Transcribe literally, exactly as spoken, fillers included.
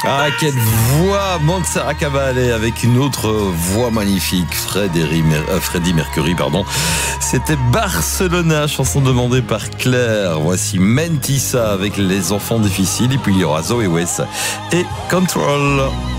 Ah, quelle voix, Montserrat Caballé, avec une autre voix magnifique, Freddie, euh, Freddie Mercury, pardon. C'était Barcelona, chanson demandée par Claire. Voici Mentissa avec Les Enfants Difficiles, et puis il y aura Zoé West et Control.